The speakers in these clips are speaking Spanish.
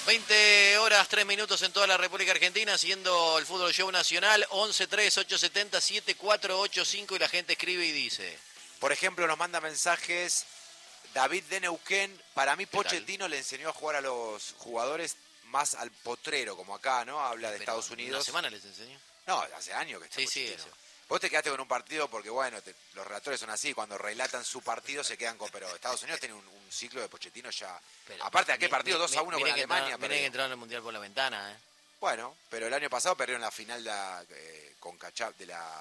20 horas 3 minutos en toda la República Argentina, siguiendo el Fútbol Show Nacional, 11-3-870-7485, y la gente escribe y dice... Por ejemplo, nos manda mensajes David de Neuquén. Para mí Pochettino le enseñó a jugar a los jugadores más al potrero, como acá, ¿no? Habla de Estados Unidos. ¿Una semana les enseñó? No, hace años que está Pochettino. Sí. Vos te quedaste con un partido porque, bueno, los relatores son así, cuando relatan su partido se quedan con... Pero Estados Unidos tiene un ciclo de Pochettino ya... Pero, aparte, ¿a qué partido? 2-1 con Alemania. Miren que entraron en el Mundial por la ventana, ¿eh? Bueno, pero el año pasado perdieron la final con Cachap de la...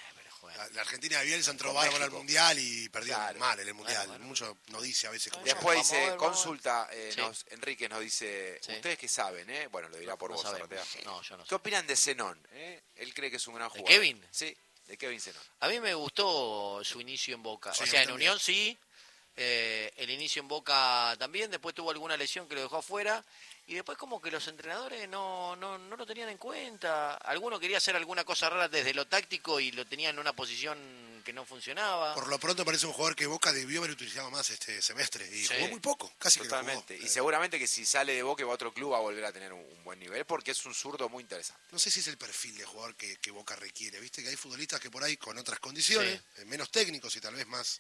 La Argentina de Bielsa entró bárbaro al Mundial y perdió mal en el Mundial. Bueno. Mucho no dice a veces cómo. Después dice, consulta, Enrique nos dice, ustedes que saben, bueno, lo dirá por vos, Artea. No, yo no sé. ¿Qué opinan de Zenón? Él cree que es un gran jugador. ¿De Kevin? Sí, de Kevin Zenón. A mí me gustó su inicio en Boca. Sí, o sea, en Unión sí, el inicio en Boca también, después tuvo alguna lesión que lo dejó afuera. Y después como que los entrenadores no lo tenían en cuenta. Alguno quería hacer alguna cosa rara desde lo táctico y lo tenían en una posición que no funcionaba. Por lo pronto parece un jugador que Boca debió haber utilizado más este semestre. Y jugó muy poco, casi totalmente. Que jugó. Y seguramente que si sale de Boca y va a otro club va a volver a tener un buen nivel porque es un zurdo muy interesante. No sé si es el perfil de jugador que Boca requiere. Viste que hay futbolistas que por ahí con otras condiciones, menos técnicos y tal vez más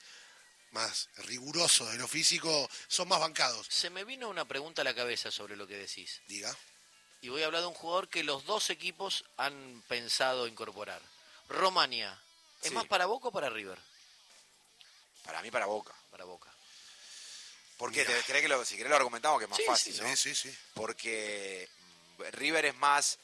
rigurosos de lo físico, son más bancados. Se me vino una pregunta a la cabeza sobre lo que decís. Diga. Y voy a hablar de un jugador que los dos equipos han pensado incorporar. Romania, ¿es más para Boca o para River? Para mí para Boca. Para Boca. ¿Por qué? Si querés lo argumentamos que es más fácil, ¿no? Sí. Porque River es más...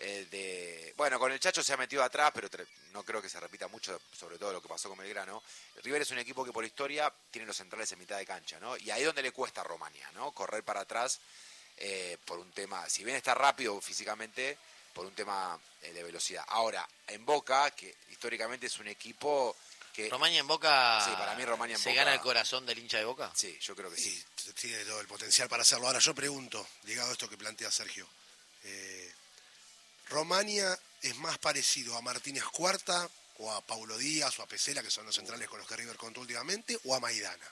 Bueno, con el Chacho se ha metido atrás, pero no creo que se repita mucho, sobre todo lo que pasó con Belgrano. River es un equipo que por historia tiene los centrales en mitad de cancha, ¿no? Y ahí es donde le cuesta a Romania, ¿no? Correr para atrás por un tema, si bien está rápido físicamente, por un tema de velocidad. Ahora, en Boca, que históricamente es un equipo que... ¿Romania en Boca? Sí, para mí Romania en ¿se Boca... gana el corazón del hincha de Boca? Sí, yo creo que sí. Tiene todo el potencial para hacerlo. Ahora yo pregunto, llegado a esto que plantea Sergio, ¿Romania es más parecido a Martínez Cuarta o a Paulo Díaz o a Pesela, que son los centrales con los que River contó últimamente, o a Maidana?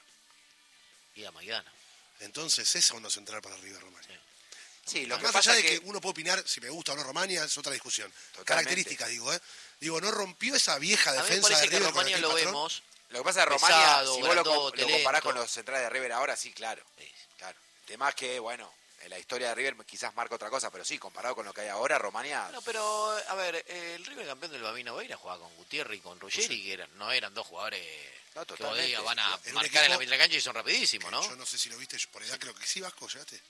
Y a Maidana. Entonces es uno central para River Romania. Sí, lo que más pasa allá de que uno puede opinar si me gusta o no Romania, es otra discusión. Totalmente. Características, digo, no rompió esa vieja defensa de River. Que Romania lo patrón. Vemos. Lo que pasa es que Romania, pesado, si vos lo comparás lento. con los centrales de River ahora, sí, claro. Claro. El tema es que, bueno, en la historia de River quizás marca otra cosa, pero sí, comparado con lo que hay ahora, Romania... Bueno, pero, a ver, el River campeón del Bambino Veira jugaba con Gutiérrez y con Ruggeri, que no eran dos jugadores que vos digas, van a marcar en la mitad de la cancha y son rapidísimos, ¿no? Yo no sé si lo viste, por edad creo que sí, Vasco, ¿llegaste?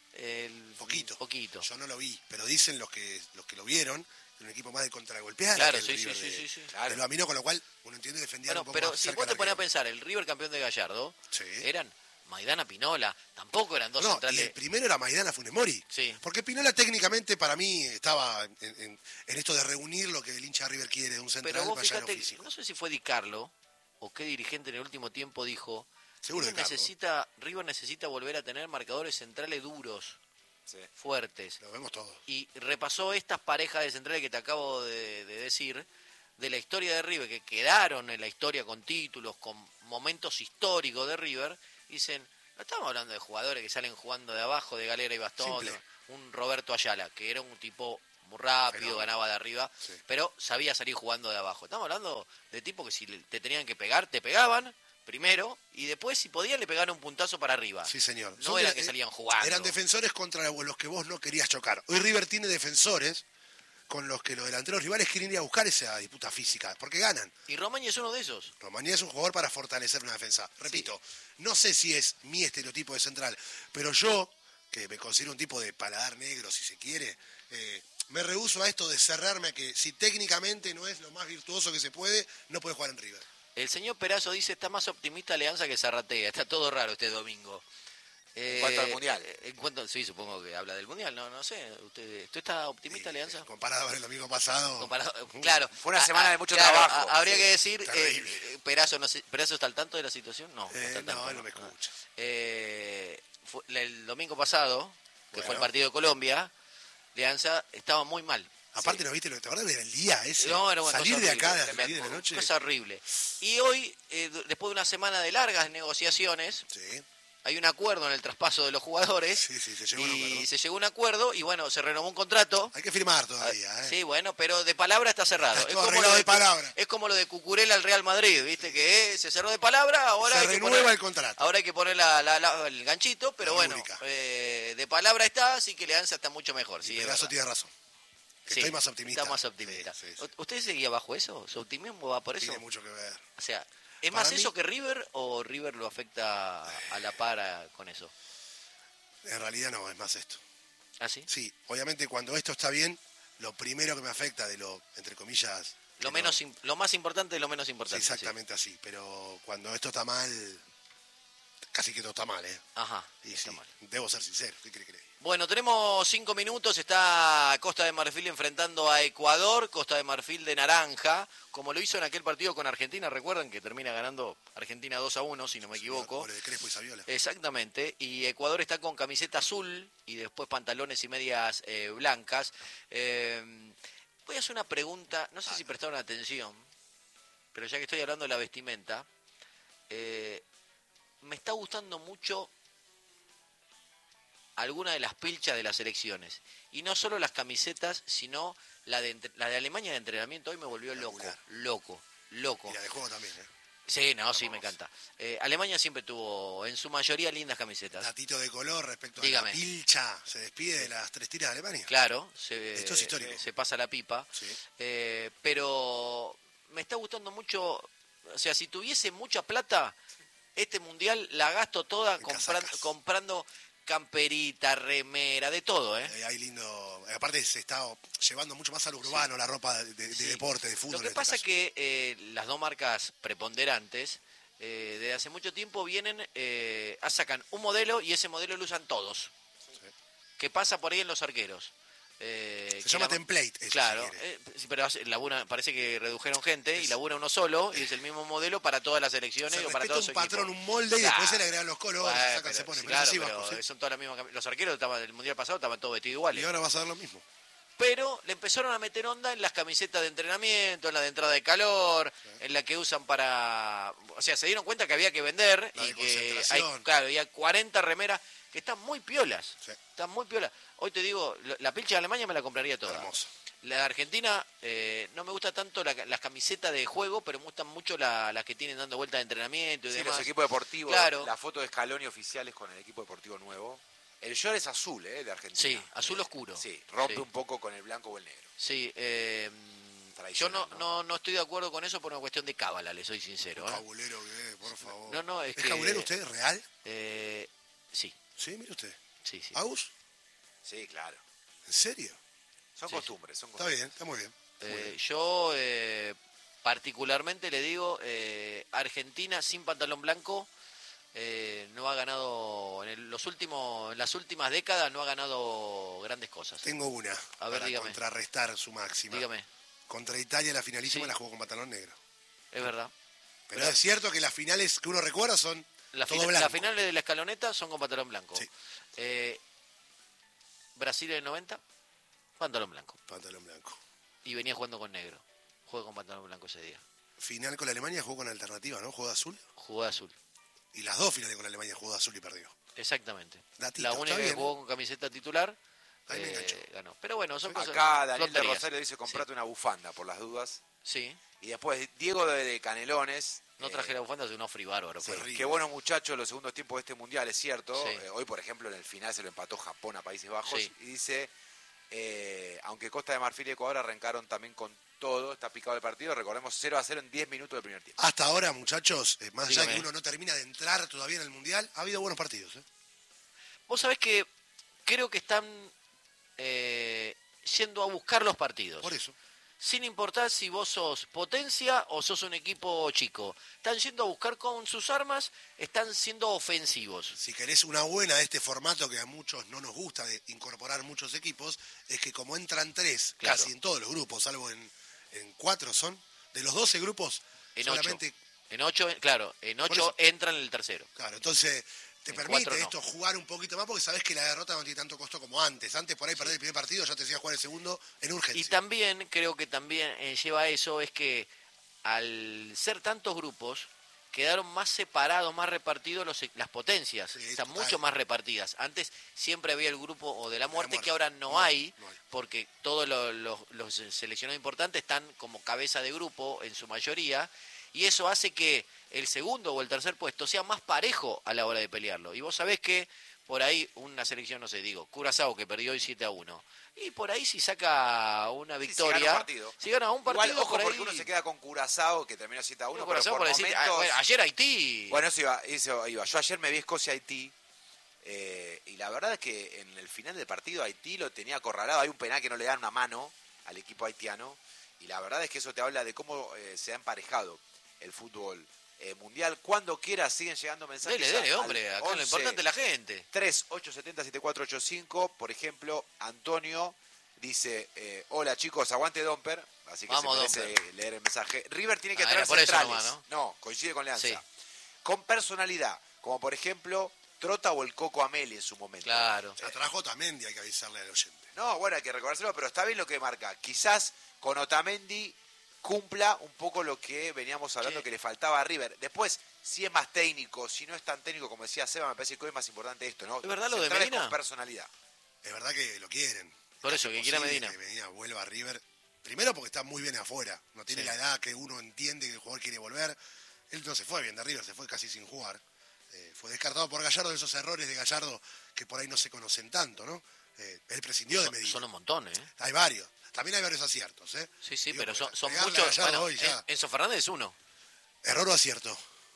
Poquito. Yo no lo vi, pero dicen los que lo vieron, un equipo más de contragolpear. Claro, sí. Claro. El Bambino, con lo cual uno entiende defender un poco pero más si cerca vos te del ponés a arquero. pensar, el River campeón de Gallardo, eran Maidana, Pinola, tampoco eran dos centrales. Y el primero era Maidana, Funes Mori. Sí. Porque Pinola técnicamente para mí estaba en esto de reunir lo que el hincha de River quiere de un central. Pero vos para allá en lo fíjate, físico. no sé si fue Di Carlo o qué dirigente en el último tiempo dijo, Seguro River necesita volver a tener marcadores centrales duros, fuertes. Lo vemos todos. Y repasó estas parejas de centrales que te acabo de decir, de la historia de River, que quedaron en la historia con títulos, con momentos históricos de River. Dicen, no estamos hablando de jugadores que salen jugando de abajo, de galera y bastón, un Roberto Ayala, que era un tipo muy rápido, ganaba de arriba, pero sabía salir jugando de abajo. Estamos hablando de tipos que si te tenían que pegar, te pegaban primero, y después si podían le pegaban un puntazo para arriba. Sí, señor. No era que salían jugando. Eran defensores contra los que vos no querías chocar. Hoy River tiene defensores con los que los delanteros rivales quieren ir a buscar esa disputa física, porque ganan. Y Romania es uno de esos. Romania es un jugador para fortalecer una defensa. Repito, no sé si es mi estereotipo de central, pero yo, que me considero un tipo de paladar negro, si se quiere, me rehúso a esto de cerrarme a que si técnicamente no es lo más virtuoso que se puede, no puede jugar en River. El señor Perazo dice, está más optimista Alianza que Zarratea. Está todo raro este domingo. En cuanto al Mundial. Sí, supongo que habla del Mundial, no sé. ¿Usted está optimista, Alianza? Comparado con el domingo pasado. Claro. Fue una semana de mucho trabajo. Habría que decir, Perazo está al tanto de la situación. No, no me escucha. El domingo pasado, que fue el partido de Colombia, Alianza estaba muy mal. Aparte, ¿no viste lo que te acordás del día ese? No, era una salir cosa de acá horrible, a las 10 de la noche. Cosa horrible. Y hoy, después de una semana de largas negociaciones, hay un acuerdo en el traspaso de los jugadores. Sí, se llegó a un acuerdo. Y se llegó a un acuerdo y bueno, se renovó un contrato. Hay que firmar todavía, ¿eh? Sí, bueno, pero de palabra está cerrado. Está todo arreglado de palabra. Es como lo de Cucurella al Real Madrid, ¿viste? Que se cerró de palabra, ahora se hay que renueva poner, el contrato. ahora hay que poner el ganchito, pero La bueno, rúbrica. de palabra está, así que Leanza está mucho mejor. Sí, Pedazo tiene razón. Que sí, estoy más optimista. Está más optimista. Sí. ¿Usted seguía bajo eso? ¿Su optimismo va por eso? Tiene mucho que ver. O sea, ¿es Para más mí- eso que River o River lo afecta a la par con eso? En realidad no, es más esto. ¿Ah, sí? Sí, obviamente cuando esto está bien, lo primero que me afecta de lo, entre comillas... Lo que no- lo más importante de lo menos sí, importante. Sí. exactamente así, pero cuando esto está mal, casi que todo está mal, ¿eh? Ajá, Y está sí, mal. debo ser sincero, ¿qué cree que le diga? Bueno, tenemos 5 minutos, está Costa de Marfil enfrentando a Ecuador, Costa de Marfil de naranja, como lo hizo en aquel partido con Argentina, recuerdan que termina ganando Argentina 2-1, si no me equivoco. Por el Crespo y Saviola. Exactamente, y Ecuador está con camiseta azul y después pantalones y medias blancas. Voy a hacer una pregunta, no sé si prestaron atención, pero ya que estoy hablando de la vestimenta, me está gustando mucho alguna de las pilchas de las elecciones. Y no solo las camisetas, sino la de Alemania de entrenamiento. Hoy me volvió loco. Y la de juego también, ¿eh? Sí, no, sí, me encanta. Alemania siempre tuvo, en su mayoría, lindas camisetas. Datito de color respecto Dígame. a la pilcha. Se despide de las 3 tiras de Alemania. Claro, Esto es histórico. se pasa la pipa. Sí. Pero me está gustando mucho, o sea, si tuviese mucha plata, este mundial la gasto toda En casacas. comprando camperita, remera, de todo, ¿eh? Hay lindo... Aparte se está llevando mucho más a lo urbano la ropa de Sí. deporte, de fútbol. Lo que en este pasa es caso. que las dos marcas preponderantes, desde hace mucho tiempo vienen, sacan un modelo y ese modelo lo usan todos. Sí. Que pasa por ahí en los arqueros. Se llama template, eso, Claro, si quiere. sí, pero parece que redujeron gente y labura uno solo y es el mismo modelo para todas las elecciones Se o para respeta todos un los patrón, equipos. un molde y Claro. después se le agregan los colores, Bueno, se sacan, se ponen. sí, Pero eso claro, sí pero bajo, ¿sí? son todas las mismas. Los arqueros del mundial pasado estaban todos vestidos Y iguales. ahora vas a ver lo mismo. Pero le empezaron a meter onda en las camisetas de entrenamiento, en la de entrada de calor, en la que usan para... O sea, se dieron cuenta que había que vender La de y que hay, concentración. claro, y hay 40 remeras que están muy piolas. Sí. Están muy piolas. Hoy te digo, la pilcha de Alemania me la compraría toda. Hermoso. La de Argentina no me gusta tanto las camisetas de juego, pero me gustan mucho las que tienen dando vueltas de entrenamiento y Sí, demás. los equipos deportivos, Claro. la foto de Scaloni oficiales con el equipo deportivo nuevo. El short es azul, de Argentina. Sí, azul oscuro. Sí, rompe Sí. un poco con el blanco o el negro. Sí, yo Tradicional, no estoy de acuerdo con eso por una cuestión de cábala, le soy sincero. ¿eh? Cabulero que es, por favor. No, es ¿Es que... cabulero usted, real? Sí, Sí, mire usted. sí. ¿Agus? Sí, claro. ¿En serio? Son Sí, costumbres, son Está costumbres. bien, está muy bien. Yo particularmente le digo, Argentina sin pantalón blanco no ha ganado, en las últimas décadas no ha ganado grandes cosas. Tengo una A ver, para dígame. contrarrestar su máxima. Dígame, Contra Italia la finalísima Sí. la jugó con pantalón negro. es verdad. Pero es cierto que las finales que uno recuerda son todo blanco. Las finales de la escaloneta son con pantalón blanco. Sí. Brasil en el 90, pantalón blanco. Pantalón blanco. Y venía jugando con negro. Juega con pantalón blanco ese día. Final con la Alemania jugó con alternativa, ¿no? Jugó de azul. Jugó de azul. Y las dos finales con la Alemania jugó de azul y perdió. Exactamente. Datito, La única está que bien. jugó con camiseta titular Ahí me enganchó. ganó. Pero bueno, son cosas. Acá Daniel de tonterías. Rosario dice comprate una bufanda por las dudas. Sí. Y después Diego de Canelones. No traje la bufanda, es un fri bárbaro. Sí, fue. rico. Qué buenos muchachos los segundos tiempos de este mundial, es cierto. Sí. Hoy, por ejemplo, en el final se lo empató Japón a Países Bajos. Sí. Y dice, aunque Costa de Marfil y Ecuador arrancaron también con todo, está picado el partido, recordemos 0-0 en 10 minutos del primer tiempo. Hasta ahora, muchachos, más allá de Dígame. que uno no termina de entrar todavía en el Mundial, ha habido buenos partidos. Vos sabés que creo que están yendo a buscar los partidos. Por eso. Sin importar si vos sos potencia o sos un equipo chico. Están yendo a buscar con sus armas, están siendo ofensivos. Si querés una buena de este formato que a muchos no nos gusta de incorporar muchos equipos, es que como entran 3, Claro. casi en todos los grupos, salvo en 4 son, de los 12 grupos, En solamente... 8, claro, en Por 8 eso. entran en el tercero. Claro, entonces te En permite 4 no. esto jugar un poquito más porque sabés que la derrota no tiene tanto costo como antes. Antes por ahí perder el primer partido ya te decía jugar el segundo en urgencia. Y también, creo que también lleva a eso, es que al ser tantos grupos, quedaron más separados, más repartidos las potencias, Sí, están total. mucho más repartidas. Antes siempre había el grupo o de la muerte, muerte. que ahora no hay, no hay. porque todos los seleccionados importantes están como cabeza de grupo en su mayoría, y eso hace que el segundo o el tercer puesto sea más parejo a la hora de pelearlo. Y vos sabés que por ahí una selección, no sé, digo, Curazao que perdió hoy 7-1, y por ahí si saca una Sí, victoria, si gana un partido, Igual, ojo, por ahí... porque uno se queda con Curazao, que terminó 7-1, pero Curazao por por decir, momentos... bueno, ayer Haití... Bueno, eso iba. Yo ayer me vi Escocia-Haití, y la verdad es que en el final del partido Haití lo tenía acorralado. Hay un penal que no le dan una mano al equipo haitiano, y la verdad es que eso te habla de cómo se ha emparejado el fútbol mundial. Cuando quieras siguen llegando mensajes. Dele, hombre, acá lo importante es la gente. 3-870-7485, por ejemplo, Antonio dice, hola chicos, aguante Domper, así que Vamos, se merece Domper. leer el mensaje. River tiene que Era traer por eso centrales. nomás, No, coincide con Leanza. Sí. Con personalidad, como por ejemplo Trota o el Coco Ameli en su momento. Claro. Ya trajo Otamendi, hay que avisarle al oyente. No, bueno, hay que recordárselo, pero está bien lo que marca. Quizás con Otamendi cumpla un poco lo que veníamos hablando Sí. que le faltaba a River. Después, si es más técnico, si no es tan técnico como decía Seba, me parece que hoy es más importante esto, ¿no? ¿Es verdad lo de Centrales Medina? con personalidad. Es verdad que lo quieren. Por Es eso, que imposible quiera Medina. Que Medina vuelva a River. Primero porque está muy bien afuera. No tiene Sí. la edad que uno entiende que el jugador quiere volver. Él no se fue bien de River, se fue casi sin jugar. Fue descartado por Gallardo, de esos errores de Gallardo que por ahí no se conocen tanto, ¿no? Él prescindió de Medina. Son un montón, ¿eh? Hay varios. También hay varios aciertos, ¿eh? Sí, sí, Digo, pero porque son pegarle a muchos. Gallardo Bueno, hoy ya. Enzo Fernández es uno. ¿Error o acierto?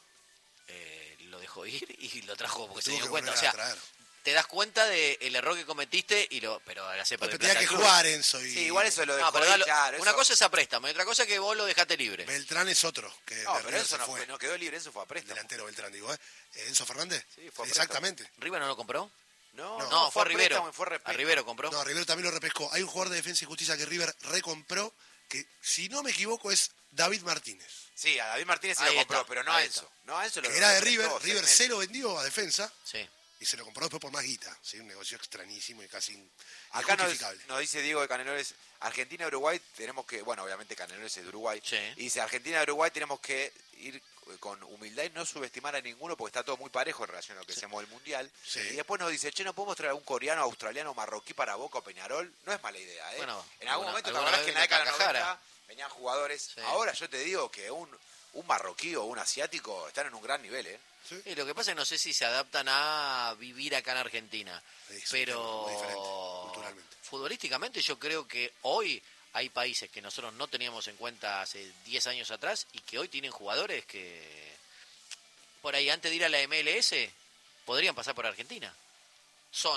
Lo dejó ir y lo trajo porque se Tuvo dio que cuenta. O volver a sea, traer. te das cuenta del error que cometiste, pero la cepa de Pero tenía plata que del club. jugar Enzo y Sí, igual eso lo No, dejó pero ahí, dalo- claro, una eso- cosa es a préstamo y otra cosa es que vos lo dejaste libre. Beltrán es otro que No, de pero River eso se no, fue. no quedó libre, eso fue a préstamo. Delantero Beltrán, digo, ¿eh? ¿Enzo Fernández? Sí, fue a Exactamente. ¿River no lo compró? No, No, fue a préstamo Rivero. y fue A repesca. Rivero compró. No, Rivero también lo repescó. Hay un jugador de Defensa y Justicia que River recompró, que si no me equivoco es David Martínez. Sí, a David Martínez sí Ahí lo compró, está, pero no a ahí Enzo. está. No a Enzo lo Que era de prestó River. 6 River meses. se lo vendió a Defensa Sí. y se lo compró después por más guita. ¿Sí? Un negocio extrañísimo y casi Acá injustificable. nos dice Diego de Canelones, Argentina-Uruguay tenemos que, bueno, obviamente Canelones es de Uruguay, Sí. y dice Argentina-Uruguay tenemos que ir con humildad y no subestimar a ninguno porque está todo muy parejo en relación a lo que hacemos del Mundial. Sí. Y después nos dice, che, ¿no podemos traer a un coreano, australiano, marroquí para Boca o Peñarol? No es mala idea, ¿eh? Bueno, en algún alguna- momento te alguna acordás que en la vez década de en los Takahara. 90 venían jugadores. Sí. Ahora yo te digo que un marroquí o un asiático están en un gran nivel, ¿eh? Y lo que pasa es que no sé si se adaptan a vivir acá en Argentina, Sí, sí, pero muy diferente, culturalmente. futbolísticamente yo creo que hoy hay países que nosotros no teníamos en cuenta hace 10 años atrás y que hoy tienen jugadores que por ahí antes de ir a la MLS podrían pasar por Argentina. Son,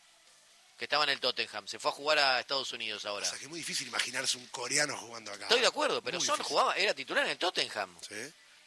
que estaba en el Tottenham, se fue a jugar a Estados Unidos ahora. O sea, que es muy difícil imaginarse un coreano jugando acá. Estoy de acuerdo, pero Muy Son difícil. jugaba, era titular en el Tottenham. ¿Sí?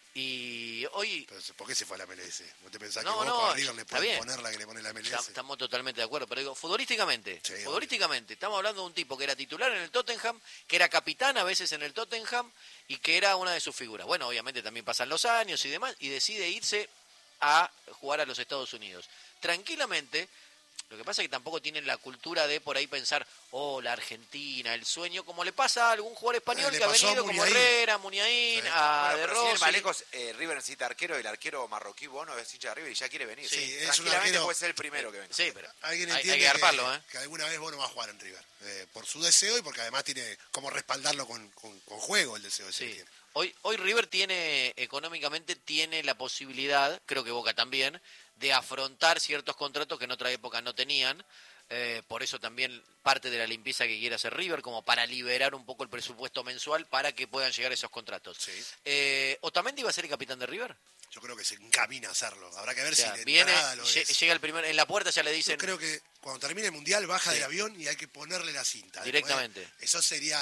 Y hoy Pero, ¿por qué se fue a la MLS? ¿No te pensás No, que vos no, con River le está pueden bien. poner la que le pone la MLS? estamos totalmente de acuerdo, pero digo, futbolísticamente, Sí, estamos hablando de un tipo que era titular en el Tottenham, que era capitán a veces en el Tottenham y que era una de sus figuras. Bueno, obviamente también pasan los años y demás, y decide irse a jugar a los Estados Unidos. Tranquilamente, lo que pasa es que tampoco tienen la cultura de por ahí pensar, oh, la Argentina, el sueño, como le pasa a algún jugador español Le que ha pasó a venido, como Muniain. Herrera, Muniain, Sí. a Bueno, De pero sin ir Rossi. más lejos, River necesita arquero, el arquero marroquí Bono es hincha de River y ya quiere venir. Sí, es un Tranquilamente arquero- puede ser el primero que venga. Sí, pero Alguien hay entiende que garparlo, ¿eh? que alguna vez vos no vas a jugar en River. Por su deseo y porque además tiene como respaldarlo con juego el deseo ese que Sí. tiene. Hoy River tiene, económicamente, tiene la posibilidad, creo que Boca también, de afrontar ciertos contratos que en otra época no tenían. Por eso también parte de la limpieza que quiere hacer River, como para liberar un poco el presupuesto mensual para que puedan llegar esos contratos. Sí. ¿Otamendi va a ser el capitán de River? Yo creo que se encamina a hacerlo. Habrá que ver O sea, si de viene, entrada lo es. llega el primer, en la puerta ya le Yo dicen, creo que cuando termine el Mundial baja Sí. del avión y hay que ponerle la cinta. Después, Directamente. eso sería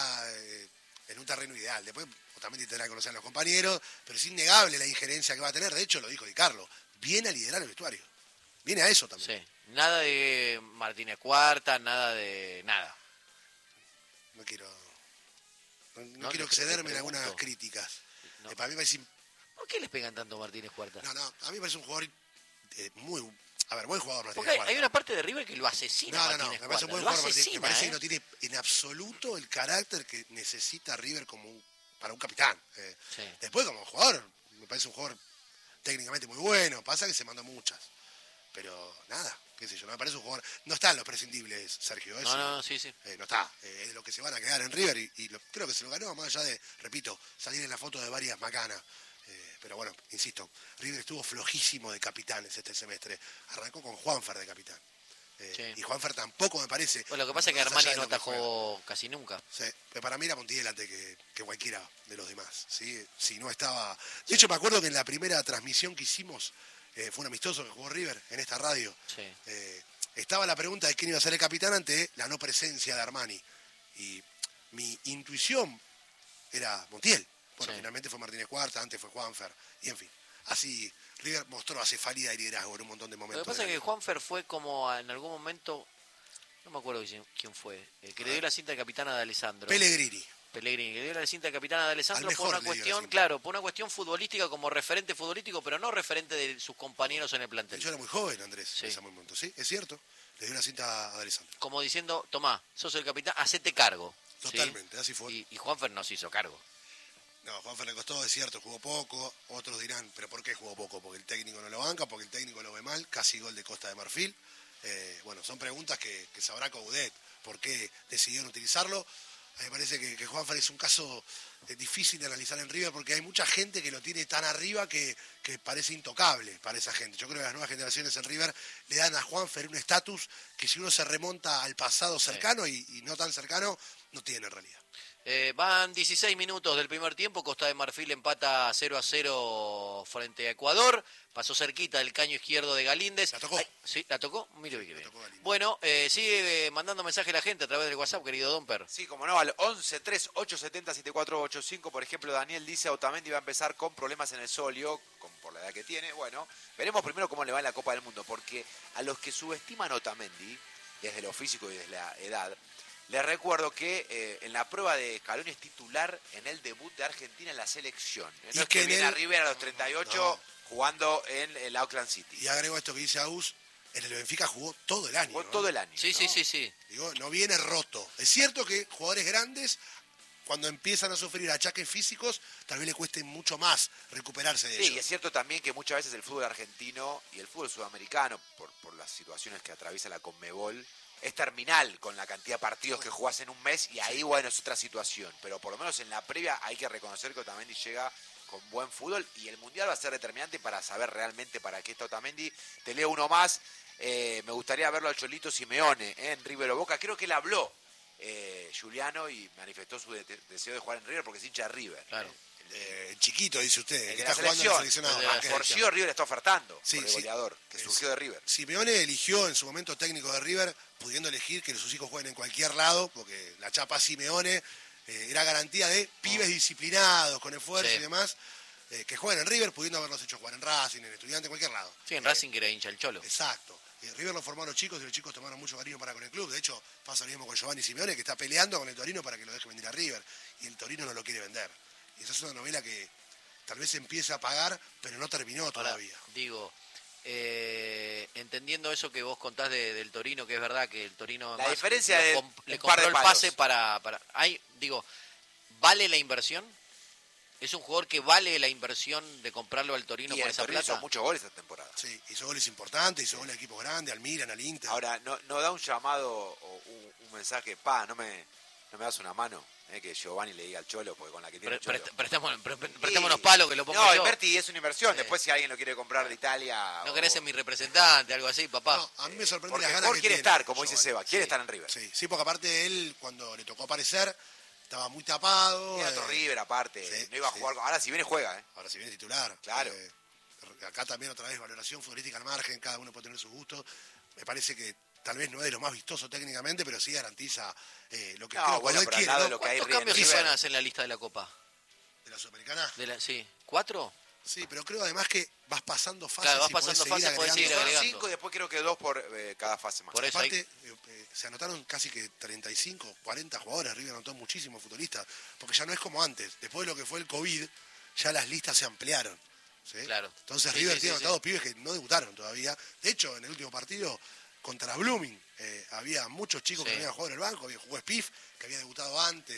en un terreno ideal. Después Otamendi tendrá que conocer a los compañeros, pero es innegable la injerencia que va a tener. De hecho, lo dijo Di Carlo, viene a liderar el vestuario. Viene a eso también. sí, nada de Martínez Cuarta, nada de nada. No quiero, No, quiero te excederme en pregunto. algunas críticas. No. Para mí me parece, ¿Por qué les pegan tanto a Martínez Cuarta? no, a mí me parece un jugador muy, a ver, buen jugador Martínez Porque hay Cuarta. una parte de River que lo asesina a No, Martínez me parece un Cuarta. buen Lo jugador Martínez. Me asesina, parece ¿eh? que no tiene en absoluto el carácter que necesita River como para un capitán. Sí. Después como jugador, me parece un jugador técnicamente muy bueno, pasa que se mandó muchas. Pero nada, qué sé yo, no me parece un jugador. No están los prescindibles, Sergio. No, sí. No está. Es lo que se van a quedar en River y creo que se lo ganó, más allá de, repito, salir en la foto de varias macanas. Pero bueno, insisto, River estuvo flojísimo de capitanes este semestre. Arrancó con Juanfer de capitán. Sí. Y Juanfer tampoco me parece. Bueno, lo que pasa es que más allá Armani de no lo que atajó casi nunca. sí, pero para mí era Montiel antes que cualquiera de los demás. ¿Sí? Si no estaba. De hecho, me acuerdo que en la primera transmisión que hicimos, fue un amistoso que jugó River en esta radio. Sí. Estaba la pregunta de quién iba a ser el capitán ante la no presencia de Armani. Y mi intuición era Montiel. Bueno, Sí. finalmente fue Martínez Cuarta, antes fue Juanfer. Y en fin, así River mostró acefalía y liderazgo en un montón de Lo momentos. que pasa es del que año. Juanfer fue como en algún momento, no me acuerdo quién fue, que le dio la cinta de capitana de Alessandro. Pellegrini. Pellegrini, que le dio la cinta de capitana de Alessandro Al mejor por una le dio la cuestión, cinta. claro, por una cuestión futbolística como referente futbolístico, pero no referente de sus compañeros en el plantel. Yo era muy joven, Andrés, Sí. en ese momento. Sí, es cierto. Le dio la cinta a Alessandro. Como diciendo, tomá, sos el capitán, hacete cargo. ¿sí? Totalmente, así fue. Y Juanfer no se hizo cargo. No, Juanfer le costó, es cierto, jugó poco. Otros dirán, ¿pero por qué jugó poco? Porque el técnico no lo banca, porque el técnico lo ve mal. Casi gol de Costa de Marfil. Bueno, son preguntas que sabrá Coudet. ¿Por qué decidieron utilizarlo? A mí me parece que Juanfer es un caso difícil de analizar en River porque hay mucha gente que lo tiene tan arriba que parece intocable para esa gente. Yo creo que las nuevas generaciones en River le dan a Juanfer un estatus que si uno se remonta al pasado cercano y no tan cercano, no tiene en realidad. Van 16 minutos del primer tiempo, Costa de Marfil empata 0-0 frente a Ecuador, pasó cerquita del caño izquierdo de Galíndez. ¿La tocó? Ay, sí, la tocó, mire qué bien. tocó Galíndez. Bueno, sigue mandando mensaje la gente a través del WhatsApp, querido Domper. Sí, como no, al 11-3870-7485, por ejemplo, Daniel dice Otamendi va a empezar con problemas en el solio, por la edad que tiene. Bueno, veremos primero cómo le va en la Copa del Mundo, porque a los que subestiman a Otamendi, desde lo físico y desde la edad, les recuerdo que en la prueba de Scaloni es titular en el debut de Argentina en la selección. Y No es que que en viene a él- River a los 38 No. jugando en el Auckland City. Y agrego esto que dice Agus, en el Benfica jugó todo el año. Jugó ¿no? todo el año. Sí, ¿no? sí. Digo, no viene roto. Es cierto que jugadores grandes, cuando empiezan a sufrir achaques físicos, tal vez le cueste mucho más recuperarse de Sí, y ellos. es cierto también que muchas veces el fútbol argentino y el fútbol sudamericano, por las situaciones que atraviesa la Conmebol, es terminal con la cantidad de partidos que jugás en un mes y ahí, bueno, es otra situación. Pero por lo menos en la previa hay que reconocer que Otamendi llega con buen fútbol y el Mundial va a ser determinante para saber realmente para qué está Otamendi. Te leo uno más. Me gustaría verlo al Cholito Simeone en River o Boca. Creo que él habló, Giuliano, y manifestó su deseo de jugar en River porque es hincha de River. Claro. El chiquito, dice usted, El que de está jugando en la selección. selección. El de la Por sí River está ofertando Sí, por el sí. goleador que surgió de River. Simeone eligió en su momento técnico de River, pudiendo elegir que sus hijos jueguen en cualquier lado, porque la chapa Simeone era garantía de pibes disciplinados, con esfuerzo Sí. y demás, que jueguen en River, pudiendo haberlos hecho jugar en Racing, en Estudiante, en cualquier lado. Sí, en Racing que era hincha el Cholo. Exacto. River lo formaron los chicos y los chicos tomaron mucho cariño para con el club. De hecho, pasa lo mismo con Giovanni Simeone, que está peleando con el Torino para que lo deje venir a River. Y el Torino no lo quiere vender. Y esa es una novela que tal vez empieza a pagar, pero no terminó Ahora, todavía. digo, entendiendo eso que vos contás del Torino, que es verdad que el Torino La diferencia de le un par compró de el palos. pase para digo, ¿vale la inversión? ¿Es un jugador que vale la inversión de comprarlo al Torino Y por el esa Torino plata? hizo muchos goles esta temporada. Sí, hizo goles importantes, hizo goles a equipos grandes, al Milan, al Inter. Ahora, no da un llamado o un mensaje, no me das una mano, que Giovanni le diga al Cholo, porque con la que tiene el Cholo. Prestémonos palos que lo pongo No, yo. Inverti es una inversión. Sí. Después si alguien lo quiere comprar de Italia... ¿No querés ser mi representante, algo así, papá? No, a mí me sorprende Porque las ganas mejor que quiere tiene estar, como dice Giovanni. Seba, quiere Sí. estar en River. Sí, porque aparte él, cuando le tocó aparecer, estaba muy tapado. Tiene otro River aparte, sí, no iba a sí. jugar. Ahora si viene juega, Ahora si viene titular. Claro. Acá también otra vez valoración futbolística al margen, cada uno puede tener sus gustos. Me parece que tal vez no es de lo más vistoso técnicamente, pero sí garantiza lo que No, creo que bueno, Godoy pero al quiere, lado ¿no? de lo que hay ¿Cuántos River cambios en se River. van a hacer en la lista de la Copa? De la Sudamericana. Sí, ¿4? Sí, pero creo además que vas pasando fases Claro, vas y podés pasando seguir fases, podés agregando. seguir Son agregando. 5 y después creo que 2 por cada fase más. Por eso Aparte, se anotaron casi que 35, 40 jugadores. River anotó muchísimos futbolistas, porque ya no es como antes. Después de lo que fue el COVID, ya las listas se ampliaron. ¿sí? Claro. Entonces Sí, River sí, tiene sí, anotados pibes que no debutaron todavía. De hecho, en el último partido contra Blooming había muchos chicos Sí. que venían a jugar en el banco. Jugó Spiff, que había debutado antes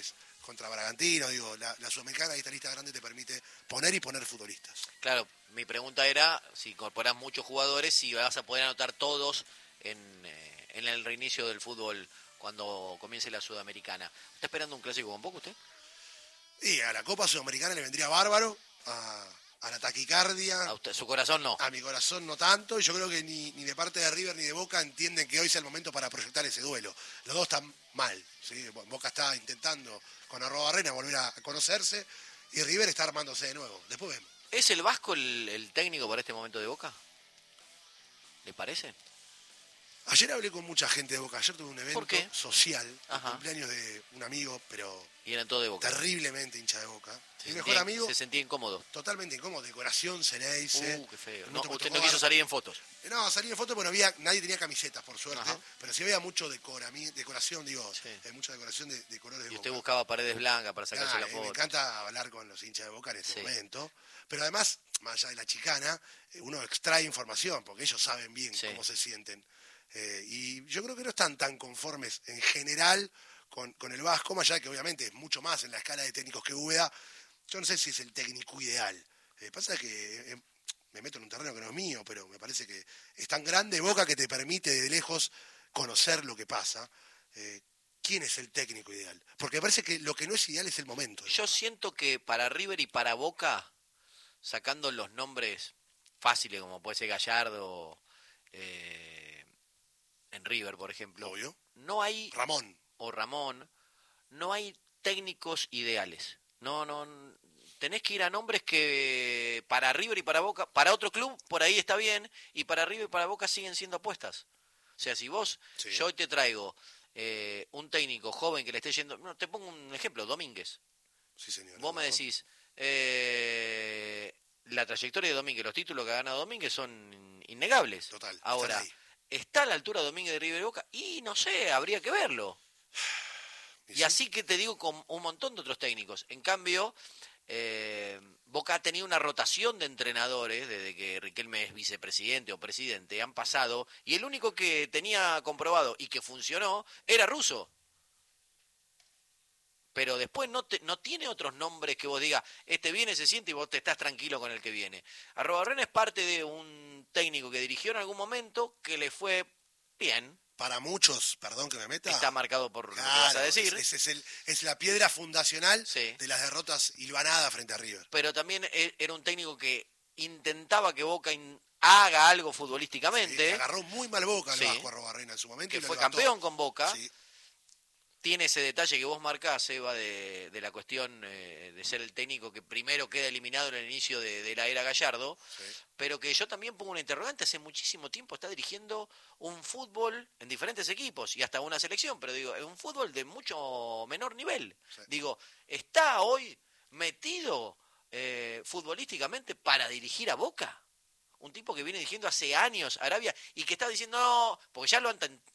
contra Bragantino, digo, la Sudamericana y esta lista grande te permite poner y poner futbolistas. Claro, mi pregunta era, si incorporás muchos jugadores, si vas a poder anotar todos en el reinicio del fútbol cuando comience la Sudamericana. ¿Está esperando un clásico con poco usted? Y a la Copa Sudamericana le vendría bárbaro, a la taquicardia. A usted, su corazón no. A mi corazón no tanto, y yo creo que ni de parte de River ni de Boca entienden que hoy sea el momento para proyectar ese duelo. Los dos están mal, ¿sí? Boca está intentando con Arrobarrena volver a conocerse, y River está armándose de nuevo. Después vemos. ¿Es el Vasco el técnico para este momento de Boca? ¿Le parece? Ayer hablé con mucha gente de Boca, ayer tuve un evento social, el Ajá. cumpleaños de un amigo, pero Y eran todos de Boca. terriblemente hincha de Boca. Mi mejor amigo, Se sentía incómodo. totalmente incómodo, decoración Ceneice. Qué feo. No te Usted tocó no quiso bar- salir en fotos. No, salí en foto, pero nadie tenía camisetas, por suerte. Ajá. Pero sí había mucho decoración, Sí. mucha decoración de colores de Y usted Boca. buscaba paredes blancas para sacarse la Me foto. encanta hablar con los hinchas de Boca en este Sí. momento. Pero además, más allá de la chicana, uno extrae información, porque ellos saben bien Sí. cómo se sienten. Y yo creo que no están tan conformes en general con el Vasco, más allá de que obviamente es mucho más en la escala de técnicos que Úbeda. Yo no sé si es el técnico ideal. Pasa que me meto en un terreno que no es mío, pero me parece que es tan grande Boca que te permite de lejos conocer lo que pasa. ¿Quién es el técnico ideal? Porque me parece que lo que no es ideal es el momento. Yo siento que para River y para Boca, sacando los nombres fáciles como puede ser Gallardo, en River, por ejemplo, Obvio. no hay, Ramón. o Ramón, no hay técnicos ideales. No, tenés que ir a nombres que para River y para Boca, para otro club por ahí está bien, y para River y para Boca siguen siendo apuestas. O sea, si vos, Sí. yo hoy te traigo un técnico joven que le esté yendo, no, te pongo un ejemplo, Domínguez. Sí, señor. Vos me decís, la trayectoria de Domínguez, los títulos que ha ganado Domínguez son innegables. Total. Ahora, están ahí. ¿está a la altura Domínguez de River y Boca? Y no sé, habría que verlo. Y así que te digo con un montón de otros técnicos. En cambio, Boca ha tenido una rotación de entrenadores desde que Riquelme es vicepresidente o presidente. Han pasado, y el único que tenía comprobado y que funcionó era Russo. Pero después no tiene otros nombres que vos digas, este viene, se siente y vos te estás tranquilo con el que viene. Arrobarrena es parte de un técnico que dirigió en algún momento que le fue bien. Para muchos, perdón que me meta. Está marcado por lo que claro, vas a decir. Es la piedra fundacional Sí. de las derrotas hilvanadas frente a River. Pero también era un técnico que intentaba que Boca haga algo Sí, futbolísticamente. agarró muy mal Boca al Sí. Vasco Arrobarrena en su momento. Que y lo fue levantó. campeón con Boca. Sí, Tiene ese detalle que vos marcás, Eva, de la cuestión de ser el técnico que primero queda eliminado en el inicio de la era Gallardo, sí. pero que yo también pongo una interrogante, hace muchísimo tiempo está dirigiendo un fútbol en diferentes equipos y hasta una selección, pero digo, es un fútbol de mucho menor nivel. Sí. Digo, ¿está hoy metido futbolísticamente para dirigir a Boca? Un tipo que viene dirigiendo hace años a Arabia y que está diciendo, no, porque ya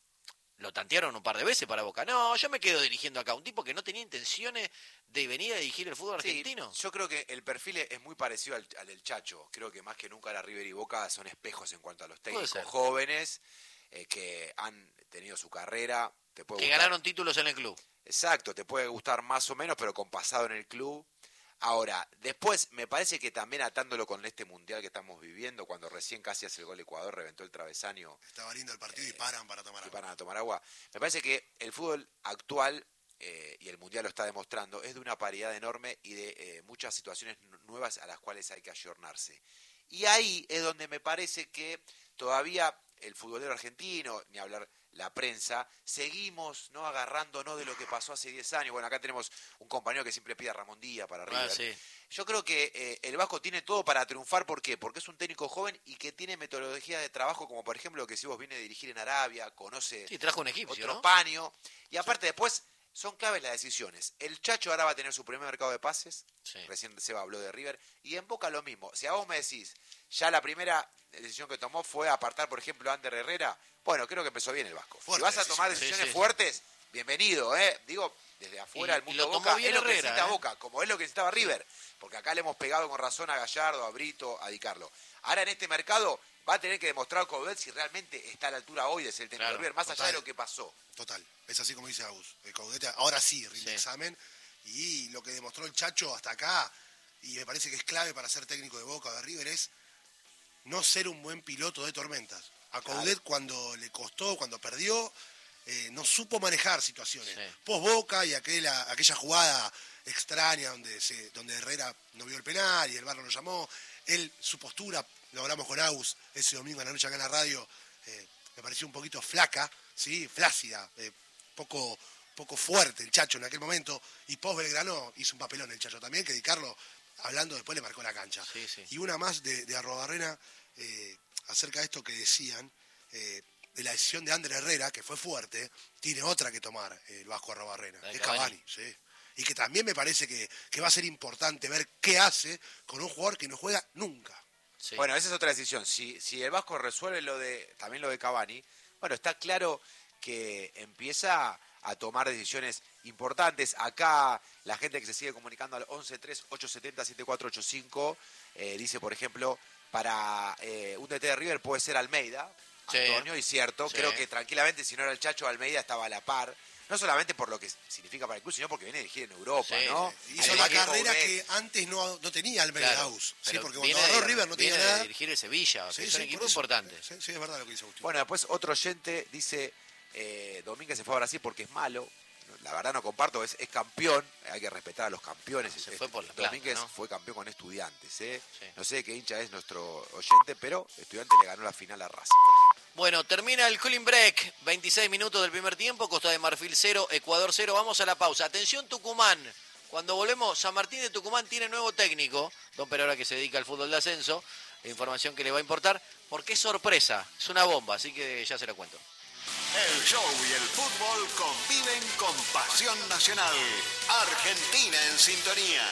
lo tantearon un par de veces para Boca. No, yo me quedo dirigiendo acá. Un tipo que no tenía intenciones de venir a dirigir el fútbol Sí, argentino. yo creo que el perfil es muy parecido al del Chacho. Creo que más que nunca la River y Boca son espejos en cuanto a los técnicos ser. jóvenes que han tenido su carrera. Te puede Que gustar. ganaron títulos en el club. Exacto, te puede gustar más o menos, pero con pasado en el club. Ahora, después me parece que también atándolo con este mundial que estamos viviendo, cuando recién casi hace el gol Ecuador, reventó el travesaño Estaba lindo el partido y paran para tomar y agua. para tomar agua. Me parece que el fútbol actual, y el mundial lo está demostrando, es de una paridad enorme y de muchas situaciones nuevas a las cuales hay que ayornarse. Y ahí es donde me parece que todavía el futbolero argentino, ni hablar la prensa, seguimos no agarrándonos de lo que pasó hace 10 años. Bueno, acá tenemos un compañero que siempre pide a Ramón Díaz para River. Sí. Yo creo que el Vasco tiene todo para triunfar. ¿Por qué? Porque es un técnico joven y que tiene metodología de trabajo, como por ejemplo lo que si vos viene a dirigir en Arabia, conoce Sí, trajo un egipcio, otro ¿no? paño. Y aparte después son claves las decisiones. El Chacho ahora va a tener su primer mercado de pases. Sí. Recién Seba habló de River. Y en Boca lo mismo. Si a vos me decís, ya la primera decisión que tomó fue apartar, por ejemplo, a Ander Herrera, bueno, creo que empezó bien el Vasco. Si Fuerte vas a tomar decisión. decisiones Sí, sí. fuertes, bienvenido, Digo, desde afuera Y- del y mundo lo de tomó Boca, bien es lo que Herrera, necesita Boca, como es lo que necesitaba River. Porque acá le hemos pegado con razón a Gallardo, a Brito, a Di Carlo. Ahora en este mercado va a tener que demostrar Coudet si realmente está a la altura hoy de ser el técnico Claro, de River, más allá total. de lo que pasó. Total, es así como dice Agus. Caudete ahora sí rinde Sí. examen. Y lo que demostró el Chacho hasta acá, y me parece que es clave para ser técnico de Boca o de River, es no ser un buen piloto de tormentas. A Coudet cuando le costó, cuando perdió, no supo manejar situaciones. Sí. Post Boca y aquella jugada extraña donde Herrera no vio el penal y el VAR no lo llamó. Su postura, lo hablamos con Agus ese domingo en la noche acá en la radio, me pareció un poquito flaca, ¿sí? Flácida, poco fuerte el Chacho en aquel momento. Y post Belgrano hizo un papelón el Chacho también, que Di Carlo, hablando después, le marcó la cancha. Sí, sí. Y una más de Arrobarrena, acerca de esto que decían, de la decisión de Ander Herrera, que fue fuerte, tiene otra que tomar el Vasco Arrobarrena, que es Cavani. Sí. Y que también me parece que va a ser importante ver qué hace con un jugador que no juega nunca. Sí. Bueno, esa es otra decisión. Si el Vasco resuelve también lo de Cavani, bueno, está claro que empieza a tomar decisiones importantes. Acá la gente que se sigue comunicando al 11-3-870-7485 dice, por ejemplo, para un DT de River puede ser Almeida, Antonio, y cierto, creo que tranquilamente si no era el Chacho, Almeida estaba a la par. No solamente por lo que significa para el club, sino porque viene a dirigir en Europa, ¿no? Hizo la carrera que antes no tenía Almeida Aus. Sí, porque cuando agarró River no tenía nada. De dirigir el Sevilla, que es un equipo importante. Sí, es verdad lo que dice Agustín. Bueno, después otro oyente dice, Domínguez se fue a Brasil porque es malo. La verdad no comparto, es campeón, hay que respetar a los campeones. Se fue por la Domínguez plata, ¿no? fue campeón con Estudiantes, Sí. No sé de qué hincha es nuestro oyente, pero Estudiantes le ganó la final a Racing, por ejemplo. Bueno, termina el cooling break, 26 minutos del primer tiempo, Costa de Marfil 0, Ecuador 0, vamos a la pausa. Atención Tucumán, cuando volvemos, San Martín de Tucumán tiene nuevo técnico, don Perora que se dedica al fútbol de ascenso, información que le va a importar, porque es sorpresa, es una bomba, así que ya se la cuento. El show y el fútbol conviven con pasión nacional. Argentina en sintonía.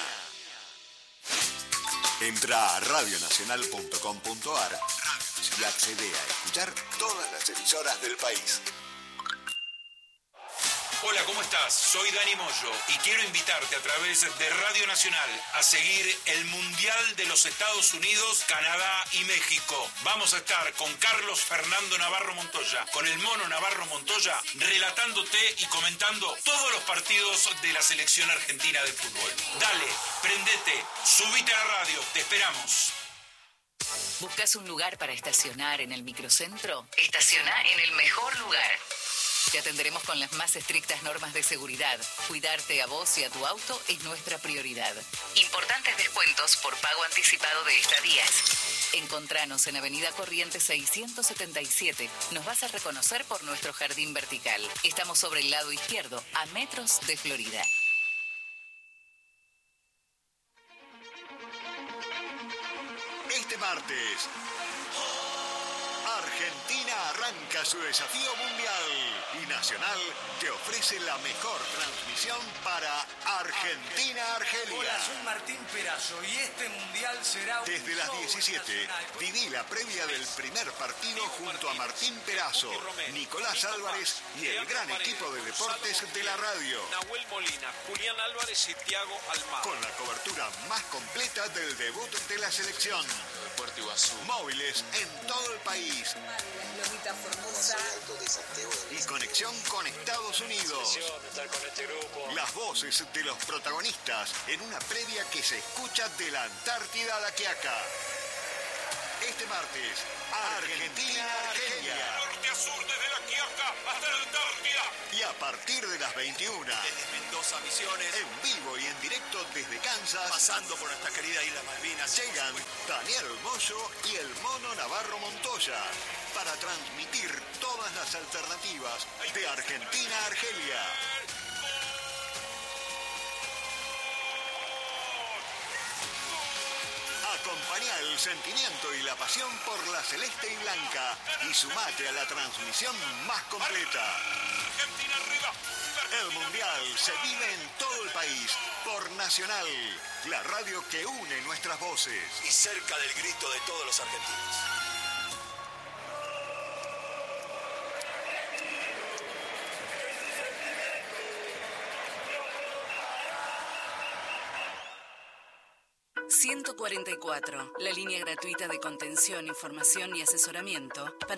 Entra a radionacional.com.ar y accede a escuchar todas las emisoras del país. Hola, ¿cómo estás? Soy Dani Moyo y quiero invitarte a través de Radio Nacional a seguir el Mundial de los Estados Unidos, Canadá y México. Vamos a estar con Carlos Fernando Navarro Montoya, con el Mono Navarro Montoya, relatándote y comentando todos los partidos de la selección argentina de fútbol. Dale, prendete, subite a la radio, te esperamos. ¿Buscas un lugar para estacionar en el microcentro? Estaciona en el mejor lugar. Te atenderemos con las más estrictas normas de seguridad. Cuidarte a vos y a tu auto es nuestra prioridad. Importantes descuentos por pago anticipado de estadías. Encontranos en Avenida Corrientes 677. Nos vas a reconocer por nuestro jardín vertical. Estamos sobre el lado izquierdo, a metros de Florida. Este martes, Argentina arranca su desafío mundial y Nacional te ofrece la mejor transmisión para Argentina-Argelia. Hola, soy Martín Perazo y este mundial será Desde las 17, viví la previa del primer partido junto a Martín Perazo, Nicolás Álvarez y el gran equipo de deportes de la radio. Nahuel Molina, Julián Álvarez y Thiago Almada. Con la cobertura más completa del debut de la selección. Móviles en todo el país. Y conexión con Estados Unidos. Las voces de los protagonistas en una previa que se escucha de la Antártida a la Quiaca. Este martes, Argentina-Argelia. Norte a sur, desde la Quiaca hasta la Antártida. Y a partir de las 21, desde Mendoza, Misiones, en vivo y en directo desde Kansas, pasando por nuestra querida Isla Malvinas, llegan Daniel Moyo y el Mono Navarro Montoya para transmitir todas las alternativas de Argentina a Argelia. Acompañá el sentimiento y la pasión por la celeste y blanca y sumate a la transmisión más completa. Argentina arriba. El Mundial se vive en todo el país por Nacional, la radio que une nuestras voces. y cerca del grito de todos los argentinos. ...144... la línea gratuita de contención, información y asesoramiento para